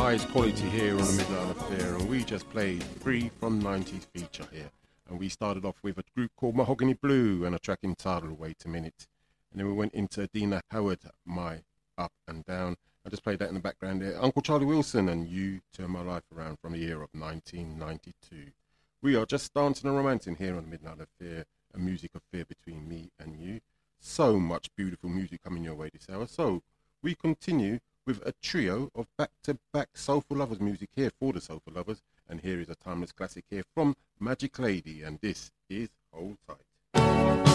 highest quality here on the Midnight Affair, and we just played Free from 90s feature here. And we started off with a group called Mahogany Blue and a track entitled Wait a Minute. And then we went into Dina Howard, My Up and Down. I just played that in the background there. Uncle Charlie Wilson and You Turn My Life Around from the year of 1992. We are just dancing and romancing here on the Midnight Affair, a music affair between me and you. So much beautiful music coming your way this hour. So we continue with a trio of back-to-back Soulful Lovers music here for the Soulful Lovers. And here is a timeless classic here from Magic Lady, and this is Hold Tight.